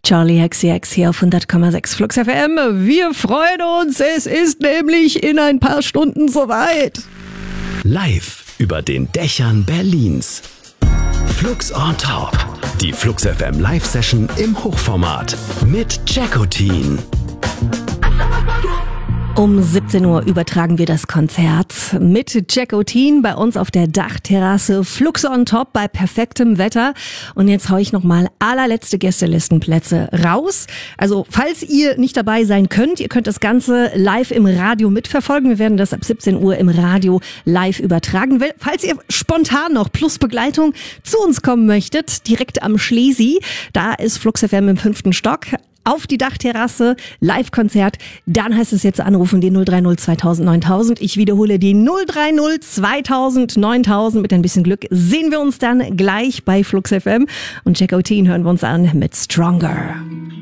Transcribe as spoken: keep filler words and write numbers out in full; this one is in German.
Charlie X C X hier auf hundert Komma sechs Flux F M. Wir freuen uns, es ist nämlich in ein paar Stunden soweit. Live über den Dächern Berlins. Flux on Top. Die Flux F M Live-Session im Hochformat mit Jackotin. Um siebzehn Uhr übertragen wir das Konzert mit Jackotin bei uns auf der Dachterrasse Flux on Top bei perfektem Wetter. Und jetzt hau ich nochmal allerletzte Gästelistenplätze raus. Also falls ihr nicht dabei sein könnt, ihr könnt das Ganze live im Radio mitverfolgen. Wir werden das ab siebzehn Uhr im Radio live übertragen. Falls ihr spontan noch plus Begleitung zu uns kommen möchtet, direkt am Schlesi, da ist Flux F M im fünften Stock. Auf die Dachterrasse, Live-Konzert, dann heißt es jetzt anrufen, die null drei null zweitausend neuntausend. Ich wiederhole die null drei null zweitausend neuntausend. Mit ein bisschen Glück sehen wir uns dann gleich bei Flux F M. Und Jackotin hören wir uns an mit Stronger.